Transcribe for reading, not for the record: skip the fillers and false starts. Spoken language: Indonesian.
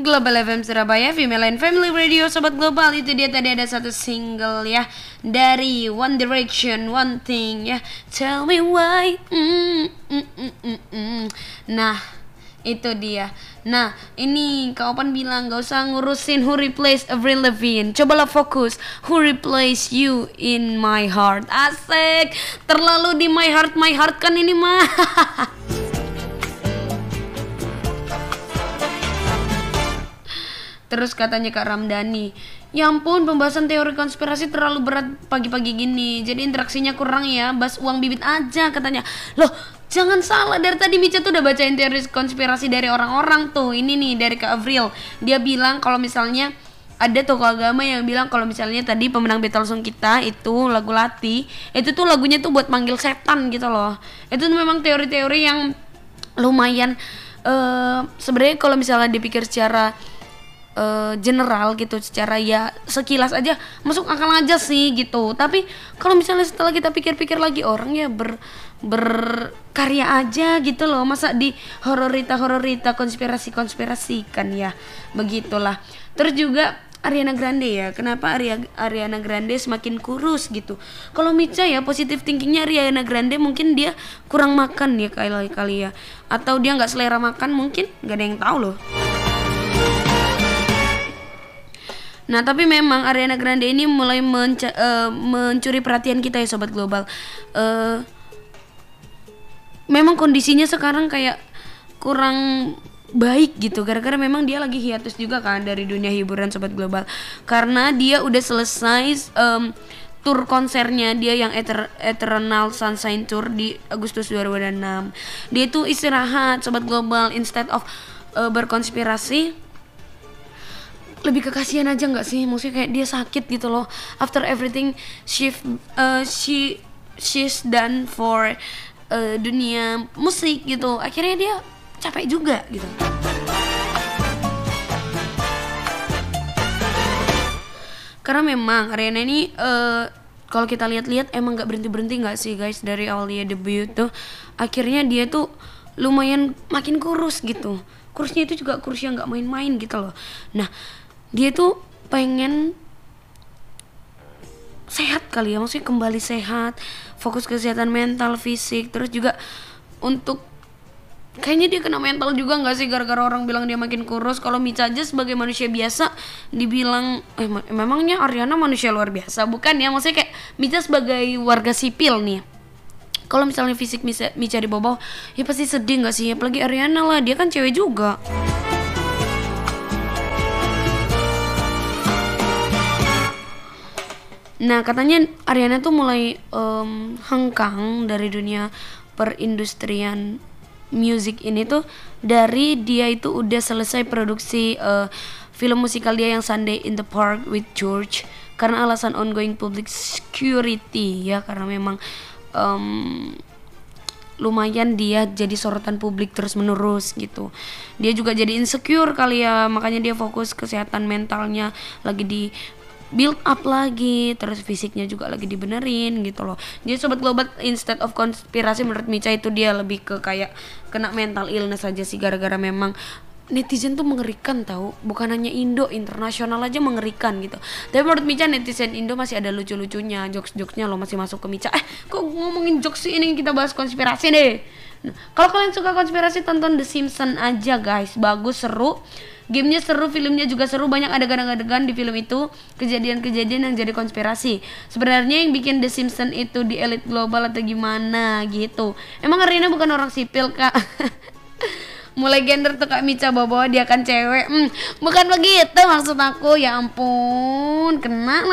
Global FM Surabaya, Female and Family Radio, Sobat Global. Itu dia tadi ada satu single ya dari One Direction, One Thing ya. Tell me why. Nah, itu dia. Nah, ini Kak Opan bilang gak usah ngurusin who replace Avril Lavigne. Cobalah fokus who replace you in my heart. Asik. Terlalu di my heart kan ini mah. Terus katanya Kak Ramdhani, ya ampun pembahasan teori konspirasi terlalu berat pagi-pagi gini. Jadi interaksinya kurang ya, bahas uang bibit aja katanya. Loh, jangan salah, dari tadi Mica tuh udah bacain teori konspirasi dari orang-orang tuh. Ini nih dari Kak Avril. Dia bilang kalau misalnya ada tokoh agama yang bilang kalau misalnya tadi pemenang Battle Song kita itu lagu Lati, itu tuh lagunya tuh buat manggil setan gitu loh. Itu tuh memang teori-teori yang lumayan sebenarnya kalau misalnya dipikir secara general gitu, secara ya sekilas aja masuk akal aja sih gitu. Tapi kalau misalnya setelah kita pikir-pikir lagi, orang ya berkarya aja gitu loh, masa di hororita konspirasi kan ya, begitulah. Terus juga Ariana Grande ya, kenapa Ariana Grande semakin kurus gitu. Kalau Mica ya positif thinkingnya Ariana Grande mungkin dia kurang makan ya kali ya, atau dia nggak selera makan, mungkin nggak ada yang tahu loh. Nah, tapi memang Ariana Grande ini mulai mencuri perhatian kita ya Sobat Global. Memang kondisinya sekarang kayak kurang baik gitu, gara-gara memang dia lagi hiatus juga kan dari dunia hiburan Sobat Global. Karena dia udah selesai tour konsernya dia yang Eternal Sunshine Tour di Agustus 2006. Dia tuh istirahat Sobat Global, instead of berkonspirasi. Lebih ke kasihan aja nggak sih, maksudnya kayak dia sakit gitu loh. After everything she's done for dunia musik gitu, akhirnya dia capek juga gitu. Karena memang Ariana ini kalau kita lihat-lihat emang nggak berhenti nggak sih guys, dari awal dia debut tuh akhirnya dia tuh lumayan makin kurus gitu. Kurusnya itu juga kurus yang nggak main-main gitu loh. Nah, dia tuh pengen sehat kali ya, maksudnya kembali sehat, fokus kesehatan mental, fisik, terus juga untuk kayaknya dia kena mental juga nggak sih gara-gara orang bilang dia makin kurus. Kalau Mica aja sebagai manusia biasa dibilang memangnya Ariana manusia luar biasa, bukan ya, maksudnya kayak Mica sebagai warga sipil nih, kalau misalnya fisik Mica di bawah ya pasti sedih nggak sih, apalagi Ariana lah, dia kan cewek juga. Nah, katanya Ariana tuh mulai hengkang dari dunia perindustrian musik ini tuh dari dia itu udah selesai produksi film musikal dia yang Sunday in the Park with George, karena alasan ongoing public security ya, karena memang lumayan dia jadi sorotan publik terus menerus gitu. Dia juga jadi insecure kali ya, makanya dia fokus kesehatan mentalnya lagi di build up lagi, terus fisiknya juga lagi dibenerin gitu loh. Jadi Sobat Global, instead of konspirasi, menurut Mica itu dia lebih ke kayak kena mental illness aja sih, gara-gara memang netizen tuh mengerikan tahu, bukan hanya Indo, internasional aja mengerikan gitu. Tapi menurut Mica netizen Indo masih ada lucu-lucunya, jokes-jokesnya loh masih masuk ke Mica. Kok ngomongin jokes sih, ini kita bahas konspirasi deh. Nah, kalau kalian suka konspirasi, tonton The Simpsons aja guys, bagus, seru. Gamenya seru, filmnya juga seru, banyak adegan-adegan di film itu, kejadian-kejadian yang jadi konspirasi. Sebenarnya yang bikin The Simpsons itu di elit global atau gimana gitu. Emang Arina bukan orang sipil kak? Mulai gender tuh Kak Mica bawa dia kan cewek. Bukan begitu maksud aku, ya ampun, kena lah.